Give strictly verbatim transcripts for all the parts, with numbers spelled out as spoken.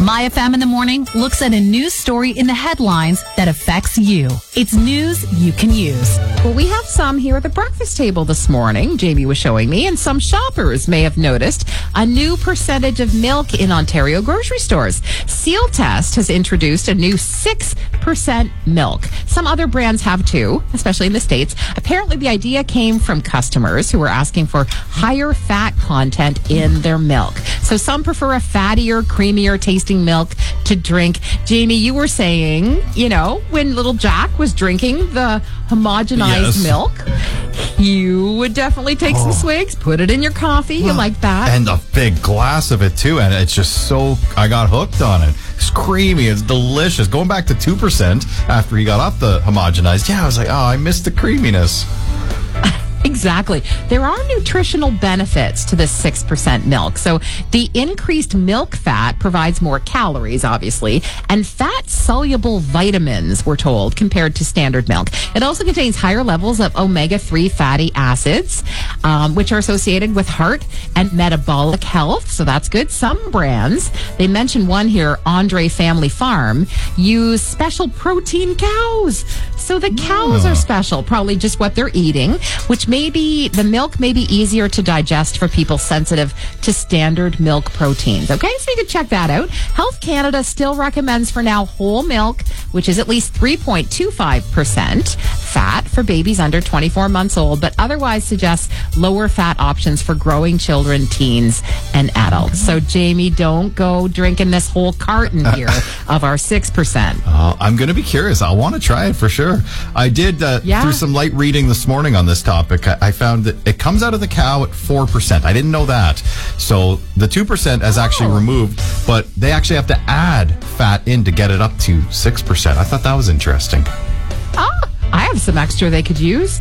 My F M in the Morning looks at a news story in the headlines that affects you. It's news you can use. Well, we have some here at the breakfast table this morning, Jamie was showing me, and some shoppers may have noticed a new percentage of milk in Ontario grocery stores. Seal Test has introduced a new six percent milk. Some other brands have too, especially in the States. Apparently, the idea came from customers who were asking for higher fat content in their milk. So some prefer a fattier, creamier tasting milk to drink. Jamie, you were saying, you know, when little Jack was drinking the homogenized Yes. milk, you would definitely take some Oh. swigs, put it in your coffee. You like that? And a big glass of it too, and it's just so, I got hooked on it. It's creamy, it's delicious. Going back to two percent after he got off the homogenized, yeah, I was like, oh, I missed the creaminess. Exactly. There are nutritional benefits to this six percent milk. So the increased milk fat provides more calories, obviously, and fat-soluble vitamins, we're told, compared to standard milk. It also contains higher levels of omega three fatty acids, um, which are associated with heart and metabolic health. So that's good. Some brands, they mention one here, Andre Family Farm, use special protein cows. So the cows are special, probably just what they're eating, which maybe the milk may be easier to digest for people sensitive to standard milk proteins. Okay, so you can check that out. Health Canada still recommends for now whole milk, which is at least three point two five percent fat for babies under twenty-four months old, but otherwise suggests lower fat options for growing children, teens, and adults. So, Jamie, don't go drinking this whole carton here of our six percent. Uh, I'm going to be curious. I want to try it for sure. I did, uh, Yeah. through some light reading this morning on this topic, I, I found that it comes out of the cow at four percent. I didn't know that. So the two percent is actually Oh. removed, but they actually have to add fat in to get it up to six percent. I thought that was interesting. Ah, I have some extra they could use.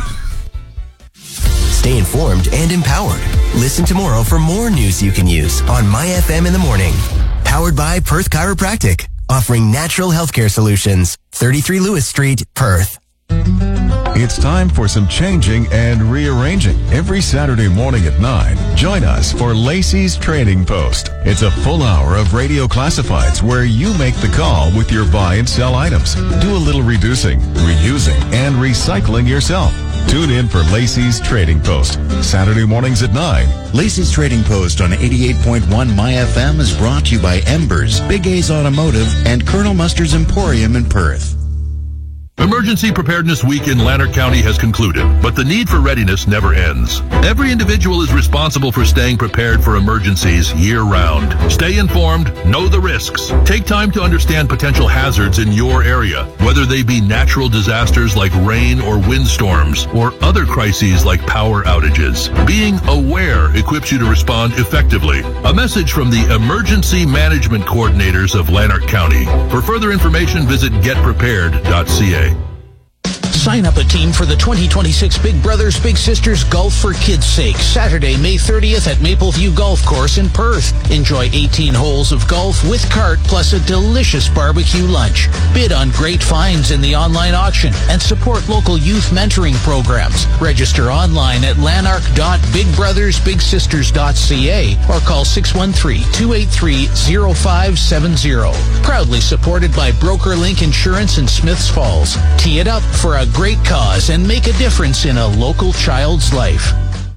Stay informed and empowered. Listen tomorrow for more news you can use on My F M in the Morning. Powered by Perth Chiropractic, offering natural healthcare solutions. thirty-three Lewis Street, Perth. It's time for some changing and rearranging. Every Saturday morning at nine, join us for Lacey's Trading Post. It's a full hour of radio classifieds where you make the call with your buy and sell items. Do a little reducing, reusing, and recycling yourself. Tune in for Lacey's Trading Post, Saturday mornings at nine. Lacey's Trading Post on eighty-eight point one My F M is brought to you by Embers, Big A's Automotive, and Colonel Mustard's Emporium in Perth. Emergency Preparedness Week in Lanark County has concluded, but the need for readiness never ends. Every individual is responsible for staying prepared for emergencies year-round. Stay informed, know the risks. Take time to understand potential hazards in your area, whether they be natural disasters like rain or windstorms, or other crises like power outages. Being aware equips you to respond effectively. A message from the Emergency Management Coordinators of Lanark County. For further information, visit get prepared dot c a. Sign up a team for the twenty twenty-six Big Brothers Big Sisters Golf for Kids' Sake, Saturday, May thirtieth at Mapleview Golf Course in Perth. Enjoy eighteen holes of golf with cart plus a delicious barbecue lunch. Bid on great finds in the online auction and support local youth mentoring programs. Register online at lanark dot big brothers big sisters dot c a or call six one three, two eight three, zero five seven zero. Proudly supported by BrokerLink Insurance in Smiths Falls. Tee it up for a great cause and make a difference in a local child's life.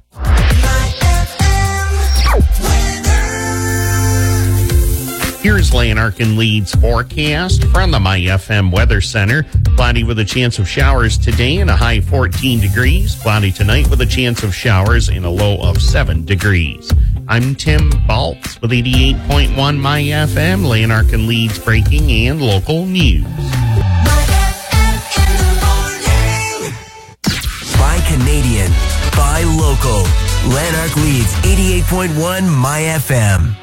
Here's Lanark and Leeds forecast from the My F M Weather Center. Cloudy with a chance of showers today and a high fourteen degrees. Cloudy tonight with a chance of showers and a low of seven degrees. I'm Tim Baltz with eighty-eight point one My F M, Lanark and Leeds breaking and local news. Buy Canadian. Buy local. Lanark Leeds eighty-eight point one My F M.